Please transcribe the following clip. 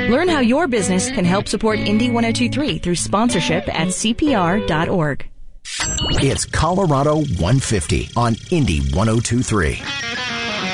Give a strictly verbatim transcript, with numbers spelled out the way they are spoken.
Learn how your business can help support Indy ten twenty-three through sponsorship at C P R dot org. It's Colorado one fifty on Indy ten twenty-three.